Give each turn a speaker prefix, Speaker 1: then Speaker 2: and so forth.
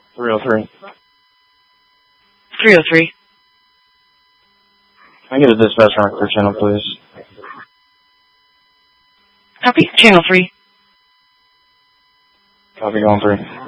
Speaker 1: 303.
Speaker 2: 303.
Speaker 1: Can I get a dispatch on for channel, please?
Speaker 2: Copy. Channel 3.
Speaker 1: Copy, going 3.